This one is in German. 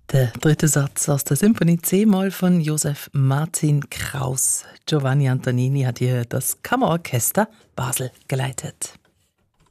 Der dritte Satz aus der Symphonie C-Moll von Josef Martin Kraus. Giovanni Antonini hat hier das Kammerorchester Basel geleitet.